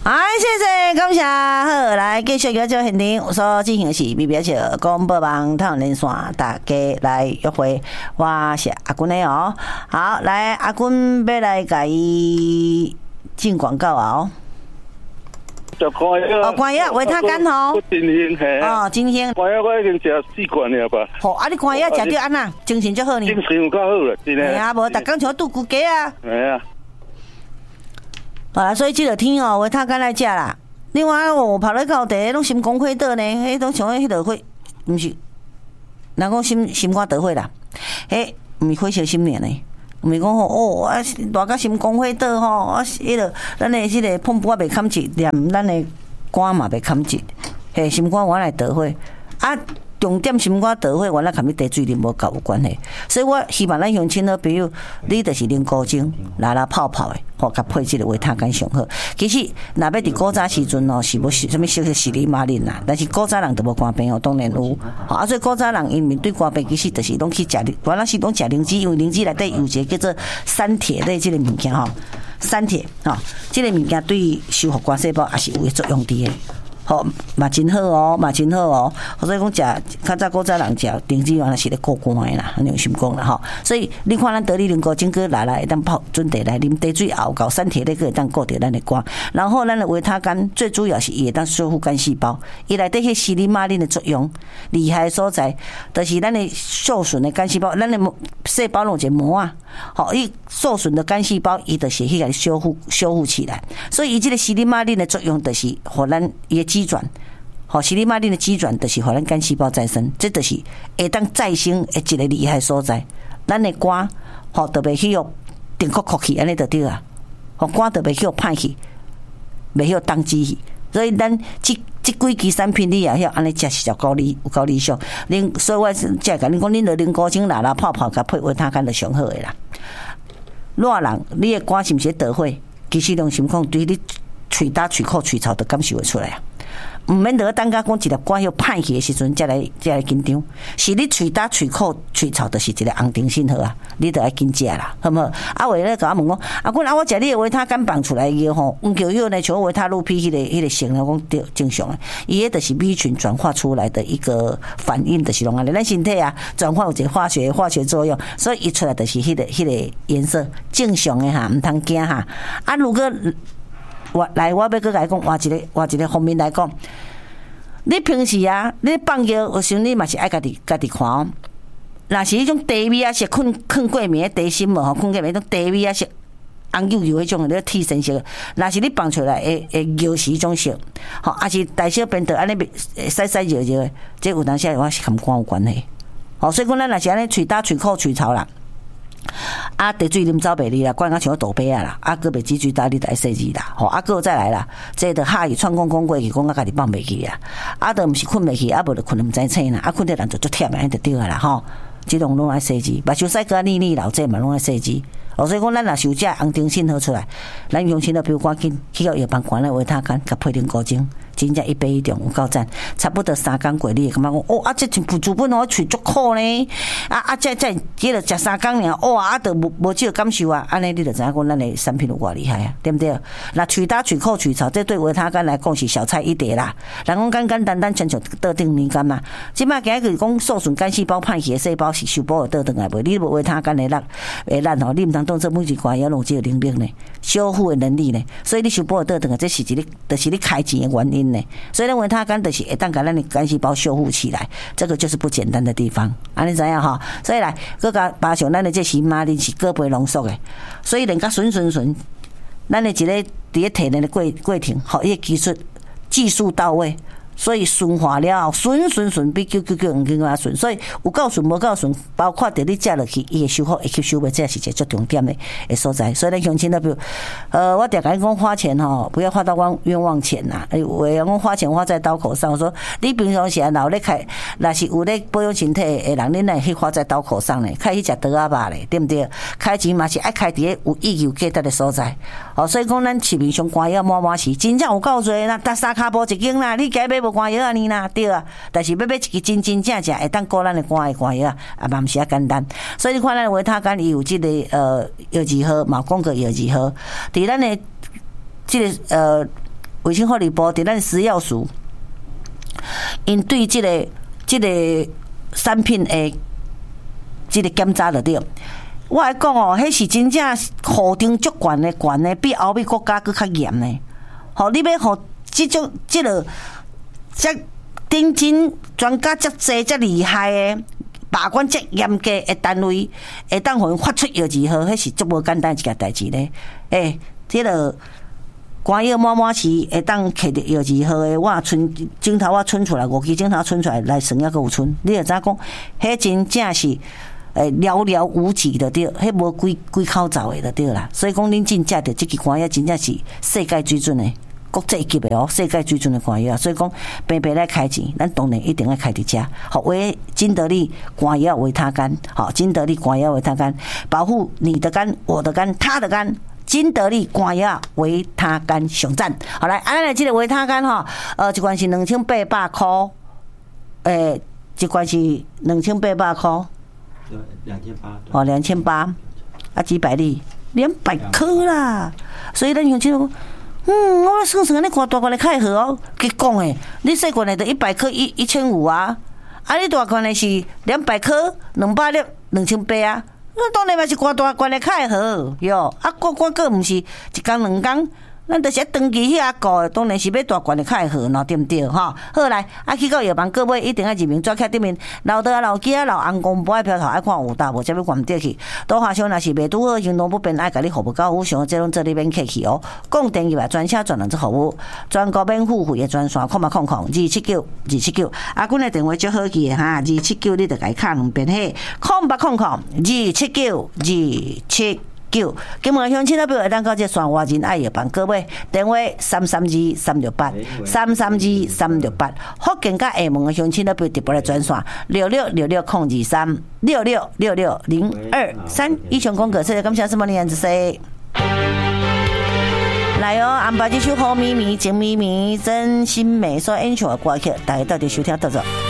谢谢感谢，好，来继续邀请现场所进行的是美表笑广播网台湾连线，大家来约会，我是阿君的哦。好，来阿君要来甲伊进广告哦。关药维他干吼，哦，今天关药我已经食4罐了吧？ 好，啊，你关药食着安那，精神足好呢。 精神有够好了，真诶。 啊，无逐工像拄骨鸡啊。 系啊。 好啦，所以即个天哦，维他干来食啦。另外，我跑来到地，拢心肝火倒呢，迄种像迄落火，毋是，人讲心肝得火啦，迄毋是火烧心念呢。毋是讲吼哦，啊，大甲心肝火倒吼，啊，迄落咱的迄个碰布啊袂堪住，连咱的肝嘛袂堪住，嘿，心肝原来得火啊。重点心肝得火，原来含你茶水啉无够有关系，所以我希望咱乡亲好朋友，你就是啉古精，拉泡泡的，吼，甲配即个维他干上好。其实，若要伫古早时阵哦，是无什么小西里马林啦，但是古早人都无肝病哦，当然有。啊，所以古早人因面对肝病，其实就是拢去食，原来是拢食灵芝，因为灵芝内底有一个叫做三铁类即个物件吼，三铁吼，即个物件对修复肝细胞也是有作用伫的。好，嘛真好哦，嘛真好哦。所以讲食较早古早人食灵芝原来是咧固肝的啦，有心讲啦吼。所以你看咱得力灵菇整个来会当泡准茶来啉茶水熬搞三铁那个会当固着咱的肝。然后咱的维他干最主要是伊会当修复肝细胞，伊内底迄西里马林的作用厉害的所在，就是咱的受损的肝细胞，咱的细胞拢有一个膜啊，好，伊受损的肝细胞伊就是去甲修复起来。所以伊即个西里马林的作用就是互咱伊的机转，好，西里马林的机转就是互咱肝细胞再生，这就是会当再生的一个厉害所在。咱的肝好特别去用定哭去，安尼就对啊。好，肝特别去歹去，袂去当机去。所以咱这几支产品你也晓安尼食是有够理想。所以我只甲恁讲，恁着啉古精啦泡泡甲配维他干就上好诶啦。热人你的肝是毋是得火？其实用心讲，对你喙焦、喙苦、喙臭，都感受会出来啊！毋免得等甲讲一粒肝要歹去的时阵，才来紧张。是你喙焦、喙苦、喙臭，就是一个红灯信号啊！你得爱紧食啦，好唔好？啊，为了甲我问讲，啊，我食你的维他干放出来以后吼，黄球药呢，像维他露 P 迄个成了讲对正常啊，伊迄就是B群转化出来的一个反应，就是拢安尼。咱身体啊，转化有一个化学作用，所以伊出来就是迄个颜色正常的哈，毋通惊哈。啊，如果我要搁甲伊讲换一个方面来讲，你平时啊，你放药有时你嘛是爱家己看哦。若是迄种茶味啊，是困过暝的茶心无吼，困过暝种茶味啊是红油油迄种，你铁身色。若是你放出来会油是迄种色，吼，还是大小便得安尼洗热热的，这有当时我是含肝有关系。吼，所以讲咱若是安尼喙焦、喙苦、喙臭啦。啊，茶水啉走袂离啦，灌到像倒杯啊啦，啊，搁袂止水打你就爱洗字啦，吼，啊，搁再来啦，这着下去串讲过去，讲到家己放袂去啊，啊，着毋是困袂去，啊，无就困毋知醒啦，啊，困得人就足忝安尼就对啊啦，吼，即种拢爱洗字，目睭洗个腻腻老这嘛拢爱洗字，哦，所以讲咱若有这红灯信号出来，咱用心的比如赶紧去到药房管了维他干，甲配点高精。真正一杯一重有够赞，差不多3天过，你会感觉讲哦啊，这主本我喙足苦呢，这迄个食3天尔，哦啊，都无这个感受啊，安尼你就知影讲咱的产品有偌厉害啊，对不对？那喙焦、喙苦、喙臭，这对维他干来讲是小菜一碟啦。人讲简单单，亲像倒转年干嘛？即摆今日讲受损肝细胞、歹去的细胞是修补倒转来袂？你无维他干的力吼，你毋通当做每一罐药拢这个能力呢，修复的能力呢，所以你修补倒转来，这是就是你开钱的原因。所以认为它肝就是会当把咱的肝细胞修复起来，这个就是不简单的地方。安尼知影哈？所以来，各个巴上咱的这西马林是各杯浓缩的，所以人家顺，咱的一个伫咧体内的过程，好，伊个技术到位。所以顺化了后，顺比999更顺，所以有够顺无够顺，包括着你食落去，伊会修复会吸收袂，这是一个最重点的所在。所以咱乡亲都比如，我常甲你讲花钱吼，不要花到冤枉钱呐。有的人讲花钱花在刀口上，我说你平常时老咧开，若是有咧保养身体的人，恁来去花在刀口上咧，开去食刀仔肉咧，对不对？开钱嘛是爱开伫有意义有价值的所在。哦，所以讲咱市面上肝药满是真正有够多，那搭三骹步一斤啦，你家买无肝药安尼啦，对啊。但是要买一个真正会当顾咱的肝的肝药啊，嘛毋是遐简单。所以你看咱维他干伊有即个药剂号，嘛讲过药剂号，伫咱的即个卫生福利部伫咱食药署，因对即个产品的即个检查就对。我来讲哦，迄是真正护定足悬的，比欧美国家佫较严呢。吼，你要互即个遮顶真专家遮济遮厉害的。把关遮严格的单位，会当互因发出药字号，迄是足无简单一件代志咧。即个肝药满时会当摕着药字号的，我镜头我存出来，5支镜头存出来算还佫有存。你会知讲，迄真正是寥寥无几的对，迄无几口罩的就对啦。所以讲，恁真正着即支肝药真正是世界水准的。国际级的哦，世界水准的肝药，所以讲平平来开钱，咱当然一定要开伫遮。好，为金得利肝药维他肝，好，金得利肝药维他肝，保护你的肝、我的肝、他的肝。金得利肝药维他肝上赞。好来，咱来这个维他肝哈，一罐是2800块，一罐是2800块，2800，哦，2800，啊，几百粒，200颗啦，所以咱用这个。我算算，你看大罐的开盒哦，去讲诶，你细罐的得100颗1500啊，你大罐的是200颗200粒2800啊，那当然嘛是大罐的开盒哟，我个毋是一工2工。咱就是长期遐顾，当然是要大罐的开盒喏，对毋对吼？好来，去到药房购买一定要入面纸卡顶面，老倒老鸡老红公不爱飘头，爱看有大无，才要关得去。多下箱若是袂拄好，行动不便，爱甲你服务到府上，这拢做你免客气哦。讲电话专车专人做服务，全国免付费的专线，0800-279-279。阿君的电话足好记的哈，279你着甲伊敲2遍嘿，0800-279-279。金门乡亲那边会当到这线外人爱药房购买，电话332-368，332-368。福建甲厦门的乡亲那边特别的专线6666-023，6666-023。以上讲过，谢谢感谢什么你子 say。来哦，安排这首好咪咪、真咪咪、真心美，所以演唱的歌曲，大家到底收听到这。